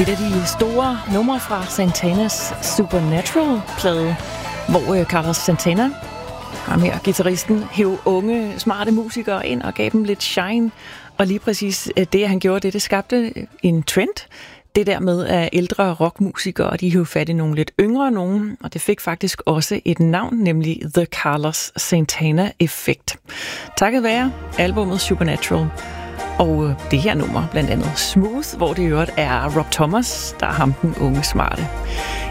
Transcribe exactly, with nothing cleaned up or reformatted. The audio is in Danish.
Et af de store numre fra Santanas Supernatural-plade, hvor Carlos Santana, ham her, guitaristen, hæv unge, smarte musikere ind og gav dem lidt shine. Og lige præcis det, han gjorde, det, det skabte en trend. Det der med, at ældre rockmusikere, de hæv fat i nogle lidt yngre nogen, og det fik faktisk også et navn, nemlig The Carlos Santana-effekt. Takket være albumet Supernatural. Og det her nummer, blandt andet Smooth, hvor det i øvrigt er Rob Thomas, der er ham den unge smarte.